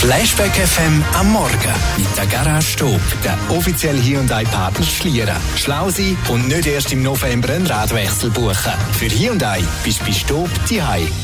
Flashback FM am Morgen mit der Garage Stob, der offizielle Hyundai-Partner Schlieren. Schlau sein und nicht erst im November einen Radwechsel buchen. Für Hyundai bist du bei Stob zu Hause.